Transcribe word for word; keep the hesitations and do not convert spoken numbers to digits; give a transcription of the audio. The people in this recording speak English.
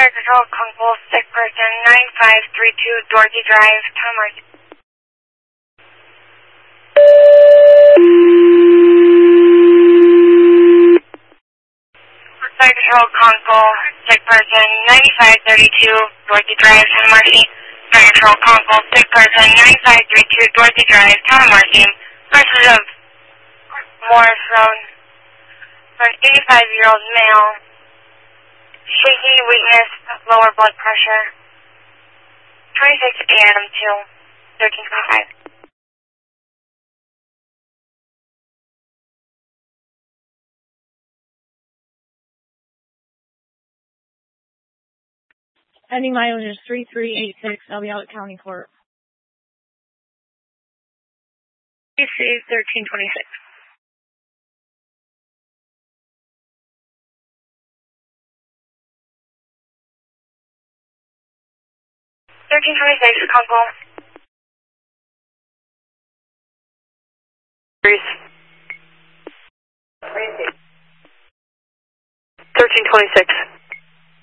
Fire Control, Concourse, sick person, nine five three two Dorothy Drive, Tom Marcy. Fire Control, Concourse, sick person, nine five three two Dorothy Drive, Tom Marcy. Fire Control, Concourse, sick person, nine five three two Dorothy Drive, Tom Marcy. Versus of Morris Road for an eighty-five-year-old male. Shaky, weakness, lower blood pressure. twenty-six A M to thirteen twenty-five. Ending mileage is three three eight six. I'll be out at County Court. C C thirteen twenty-six. thirteen twenty-six, Conco. thirteen twenty-six.